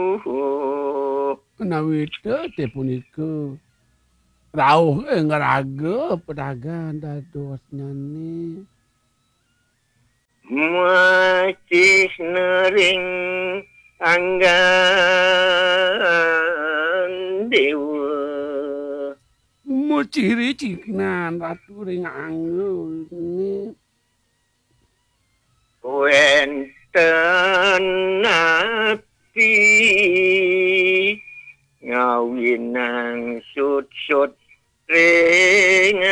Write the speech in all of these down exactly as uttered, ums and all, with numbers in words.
Menawi te punika rawuh ing raga pedagang dados nyane. Masih nering anggan dewa. Muciri ciknan ratu ring anggone. Wenten napi ngawinang sut-sut ring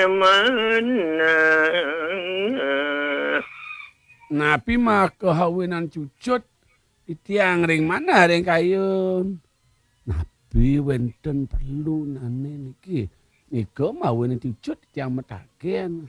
manah. Napi mah kehawinan cucut itiang ring mana ring kayun. Napi wenten perlu nane niki. Nika mawon cucut tiang metaken.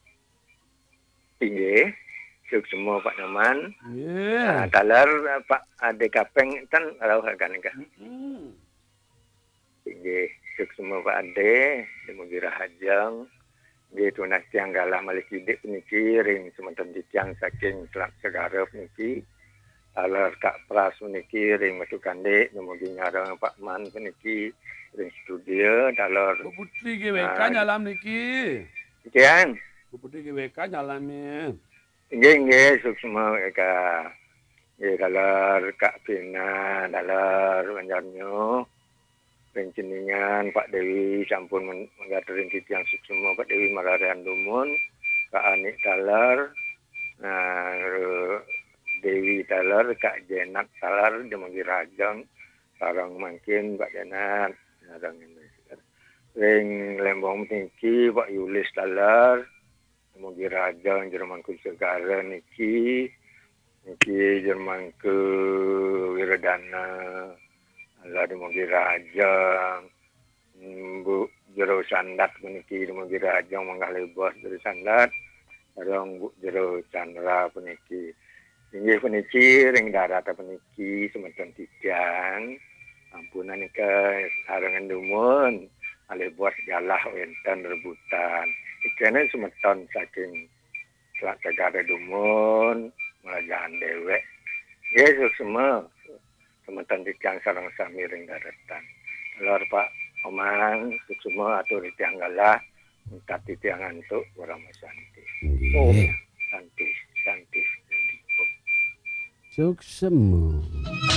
Inggih, suk semua Pak Naman. Yeah. Uh, talar Pak Ade Kapeng tan rawuh kan ka. Hmm. Inggih, suk semua Pak Ade, demugi rahajang. Nggih tunas tiang galah malih kidik niki ring semanten ditiang saking Selat Segarep niki. Talar Kak Pras niki ring Metu Kandik demugi ngarang Pak Man niki ring studio talar Bu Putri G W K uh, nyalam niki. Kian. Bu Putri G W K nyalame. Nggih nggih suk semua ka. Nggih talar Kak Pina talar Banjarnyo. Penceningan Pak Dewi sampun menggatering titiang semua Pak Dewi Mararian Dumun, Kak Anik Talar, nah, Dewi Talar, Kak Jenat Talar, Demogi Rajang, sarang makin Pak Jenat, sarang ini. Ring Lembong Tingki Pak Yulis Talar, Demogi Rajang, Jerman ke Segara Niki, Niki Jerman ke Wiradana. Allah demogi rajang, Bu jero sandat puniki demogi rajang manggah lebos jero sandat, sareng Bu jero chandra puniki. Inggih puniki ring darat puniki semeton tijang, ampunan nika sarengan dumun, alebos galah wenten rebutan. Ikene semeton saking Selat Segara dumun, melajahan dewek. Yesus semua. Sementan titiang sarang sami ring daratan. Lor Pak Omang, semua atur titiang galah, minta titiang antuk, orang masanti. Oh, santi, santi, santi. Suk semu.